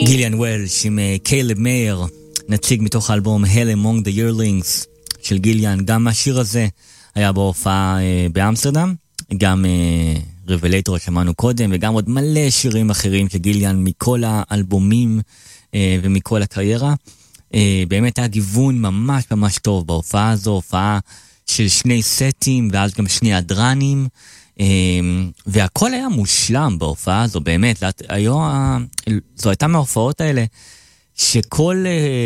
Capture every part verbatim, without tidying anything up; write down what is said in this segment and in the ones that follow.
גיליאן וולש עם קיילב מאיר, נציג מתוך האלבום Hell Among the Yearlings של גיליאן. גם השיר הזה היה בהופעה באמסטרדם, גם רבלייטור שמענו קודם, וגם עוד מלא שירים אחרים של גיליאן מכל האלבומים ומכל הקריירה. באמת היה גיוון ממש ממש טוב בהופעה הזו, הופעה של שני סטים ואז גם שני אדרנים, והכל היה מושלם בהופעה הזו, באמת. היו, זו הייתה מההופעות האלה שכל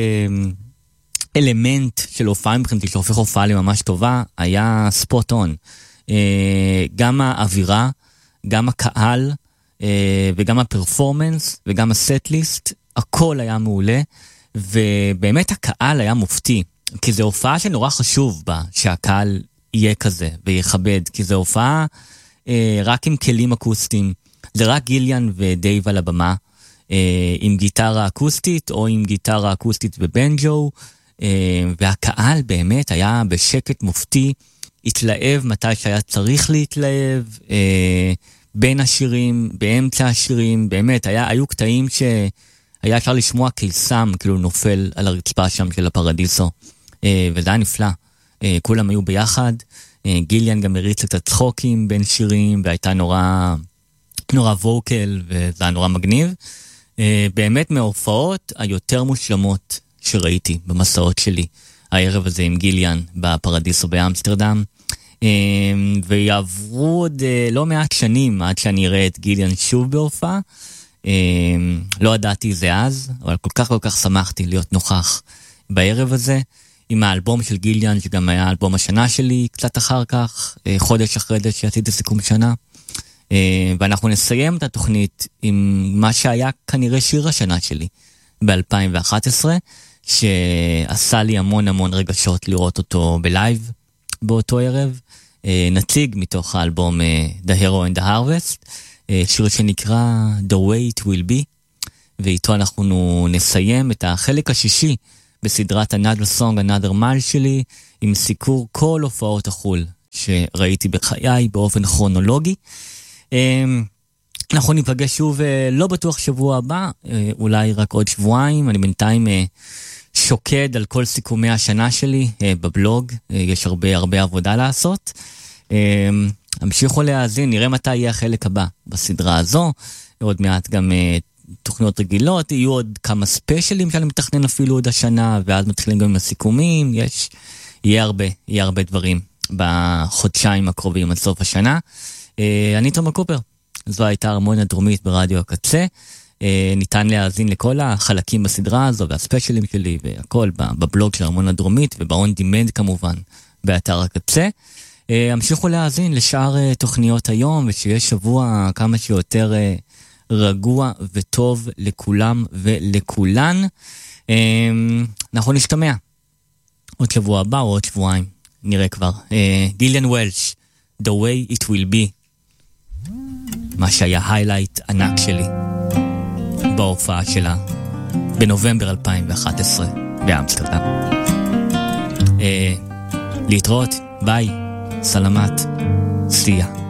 אלמנט של הופעה מבחינתי שהופך הופעה לממש טובה היה ספוט און. גם האווירה, גם הקהל וגם הפרפורמנס וגם הסט-ליסט, הכל היה מעולה, ובאמת הקהל היה מופתי, כי זו הופעה שנורא חשוב בה שהקהל יהיה כזה ויכבד, כי זו הופעה אה, רק עם כלים אקוסטיים, זה רק גיליאן ודייב על הבמה, אה, עם גיטרה אקוסטית או עם גיטרה אקוסטית ובנג'ו, אה, והקהל באמת היה בשקט מופתי, התלהב מתי שהיה צריך להתלהב, אה, בין השירים, באמצע השירים, באמת, היה, היו קטעים שהיה אפשר לשמוע קיסם, כאילו נופל על הרצפה שם של הפרדיסו, אה, וזה היה נפלא. אה, כולם היו ביחד, אה, גיליאן גם הריץ קצת צחוקים בין שירים, והייתה נורא, נורא ווקל, וזה היה נורא מגניב. אה, באמת מההופעות היותר מושלמות שראיתי במסעות שלי, הערב הזה עם גיליאן בפרדיסו באמסטרדם. ויעברו עוד לא מעט שנים עד שאני אראה את גיליאן שוב בהופעה. לא ידעתי זה אז, אבל כל כך כל כך שמחתי להיות נוכח בערב הזה עם האלבום של גיליאן, שגם היה אלבום השנה שלי קצת אחר כך, חודש אחרי זה שעשיתי סיכום שנה. ואנחנו נסיים את התוכנית עם מה שהיה כנראה שיר השנה שלי ב-אלפיים ואחת עשרה, שעשה לי המון המון רגשות לראות אותו בלייב באותו ערב. נציג מתוך האלבום The Hero and the Harvest, שיר שנקרא The Way It Will Be, ואיתו אנחנו נסיים את החלק השישי בסדרת Another Song Another Mile שלי, עם סיקור כל הופעות החול שראיתי בחיי באופן כרונולוגי. אנחנו ניפגש שוב, לא בטוח שבוע הבא, אולי רק עוד שבועיים. אני בינתיים שוקד על כל סיכומי השנה שלי בבלוג, יש הרבה הרבה עבודה לעשות. המשיכו להאזין, נראה מתי יהיה החלק הבא בסדרה הזו, עוד מעט גם תוכניות רגילות, יהיו עוד כמה ספיישלים שאני מתכנן אפילו עוד השנה, ואז מתחילים גם עם הסיכומים, יש, יהיה הרבה, יהיה הרבה דברים בחודשיים הקרובים עד סוף השנה. אני תומר קופר, זו הייתה הרמוניה דרומית ברדיו הקצה. ניתן להאזין לכל החלקים בסדרה הזו והספיישלים שלי והכל בבלוג של הרמוניה דרומית ובאון דימנד כמובן באתר הקצה. המשיכו להאזין לשאר תוכניות היום, ושיהיה שבוע כמה שיותר רגוע וטוב לכולם ולכולן. אנחנו נשתמע עוד שבוע הבא או עוד שבועיים, נראה כבר. גיליאן וולש, The Way It Will Be, מה שהיה היילייט ענק שלי בהופעה שלה בנובמבר אלפיים ואחת עשרה באמסטרדם. להתראות, ביי, סלמת, סיה.